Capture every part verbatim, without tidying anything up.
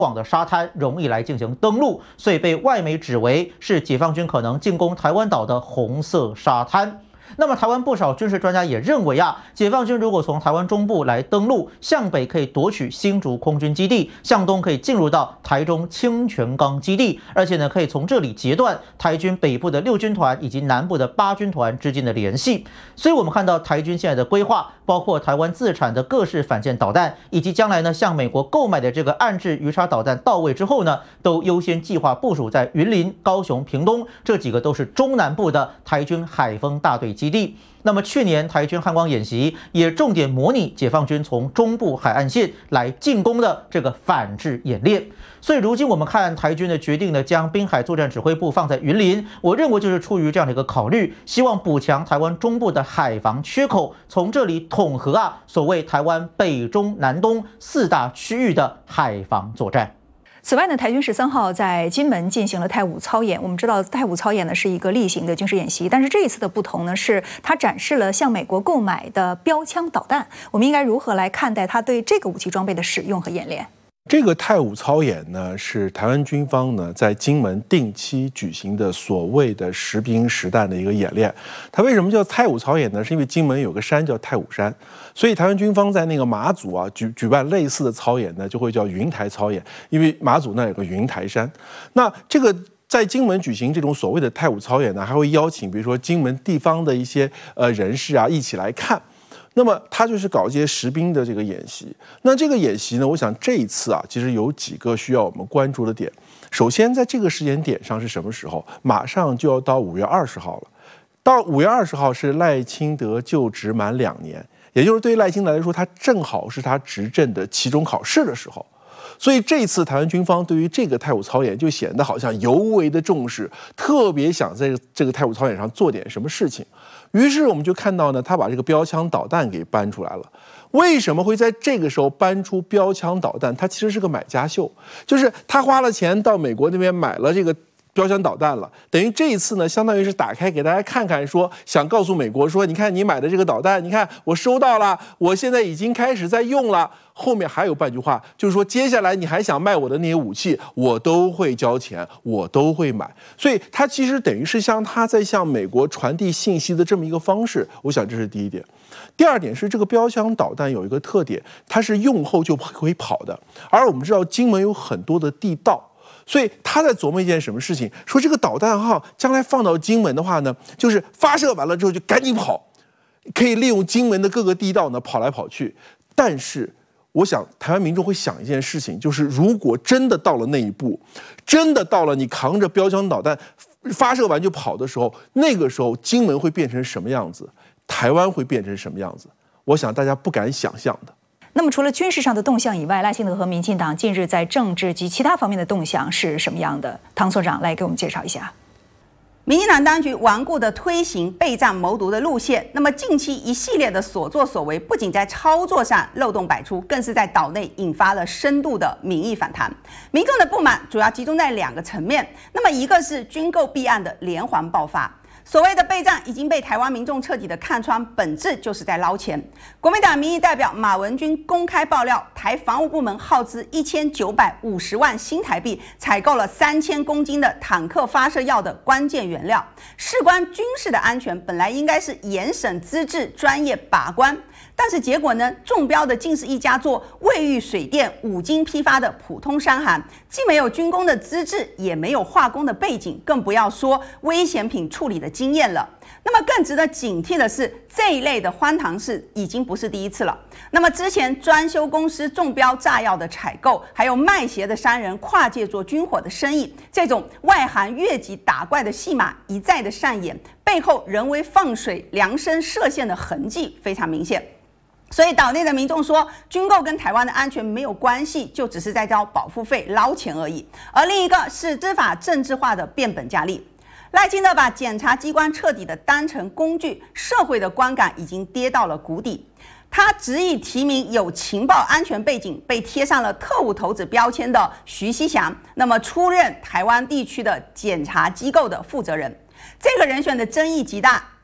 广的沙滩容易来进行登陆，所以被外媒指为是解放军可能进攻台湾岛的红色沙滩。那么，台湾不少军事专家也认为啊，解放军如果从台湾中部来登陆，向北可以夺取新竹空军基地，向东可以进入到台中清泉岗基地，而且呢，可以从这里截断台军北部的六军团以及南部的八军团之间的联系。所以，我们看到台军现在的规划，包括台湾自产的各式反舰导弹，以及将来呢向美国购买的这个岸置鱼叉导弹到位之后呢，都优先计划部署在云林、高雄、屏东这几个都是中南部的台军海锋大队基地。那么去年台军汉光演习也重点模拟解放军从中部海岸线来进攻的这个反制演练。所以如今我们看台军的决定呢，将滨海作战指挥部放在云林，我认为就是出于这样的一个考虑，希望补强台湾中部的海防缺口，从这里统合啊所谓台湾北中南东四大区域的海防作战。 此外呢，台军十三号在金门进行了太武操演。我们知道太武操演呢是一个例行的军事演习，但是这一次的不同呢，是它展示了向美国购买的标枪导弹。我们应该如何来看待它对这个武器装备的使用和演练？ 这个太武操演呢，是台湾军方呢在金门定期举行的所谓的实兵实弹的一个演练。它为什么叫太武操演呢？是因为金门有个山叫太武山，所以台湾军方在那个马祖啊举举办类似的操演呢，就会叫云台操演，因为马祖那有个云台山。那这个在金门举行这种所谓的太武操演呢，还会邀请比如说金门地方的一些呃人士啊一起来看。那么他就是搞一些实兵的这个演习。那这个演习呢，我想这一次啊，其实有几个需要我们关注的点。首先，在这个时间点上是什么时候？马上就要到五月二十号了。到五月二十号是赖清德就职满两年，也就是对于赖清德来说，他正好是他执政的期中考试的时候。所以这一次台湾军方对于这个太武操演就显得好像尤为的重视，特别想在这个太武操演上做点什么事情。于是我们就看到呢，他把这个标枪导弹给搬出来了。为什么会在这个时候搬出标枪导弹？它其实是个买家秀，就是他花了钱到美国那边买了这个标枪导弹了，等于这一次呢，相当于是打开给大家看看，说想告诉美国说，你看你买的这个导弹，你看我收到了，我现在已经开始在用了。后面还有半句话，就是说接下来你还想卖我的那些武器，我都会交钱，我都会买。所以他其实等于是像他在向美国传递信息的这么一个方式。我想这是第一点。第二点是这个标枪导弹有一个特点，它是用后就可以跑的，而我们知道金门有很多的地道。所以他在琢磨一件什么事情，说这个导弹哈，将来放到金门的话呢，就是发射完了之后就赶紧跑，可以利用金门的各个地道呢跑来跑去。但是我想台湾民众会想一件事情，就是如果真的到了那一步，真的到了你扛着标枪导弹发射完就跑的时候，那个时候金门会变成什么样子，台湾会变成什么样子，我想大家不敢想象的。 那么除了军事上的动向以外，赖清德和民进党近日在政治及其他方面的动向是什么样的？唐所长来给我们介绍一下。 民进党当局顽固地推行备战谋独的路线，那么近期一系列的所作所为，不仅在操作上漏洞百出，更是在岛内引发了深度的民意反弹。民众的不满主要集中在两个层面，那么一个是军购弊案的连环爆发。所谓的备战已经被台湾民众彻底的看穿，本质就是在捞钱。国民党民意代表马文君公开爆料，台防务部门耗资一千九百五十万新台币，采购了三千公斤的坦克发射药的关键原料。事关军事的安全，本来应该是严审资质、专业把关。但是结果呢？中标的竟是一家做卫浴水电五金批发的普通商行，既没有军工的资质，也没有化工的背景，更不要说危险品处理的经验了。那么更值得警惕的是，这一类的荒唐事已经不是第一次了。那么之前专修公司中标炸药的采购，还有卖鞋的商人跨界做军火的生意，这种外行越级打怪的戏码一再的上演，背后人为放水、量身设限的痕迹非常明显。所以岛内的民众说，军购跟台湾的安全没有关系，就只是在交保护费捞钱而已。而另一个是司法政治化的变本加厉。赖清德把检察机关彻底的当成工具，社会的观感已经跌到了谷底。他执意提名有情报安全背景、被贴上了特务头子标签的徐熙祥，那么出任台湾地区的检察机构的负责人。这个人选的争议极大。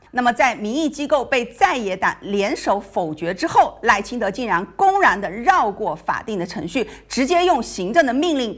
那么在民意机构被在野党联手否决之后，赖清德竟然公然的绕过法定的程序，直接用行政的命令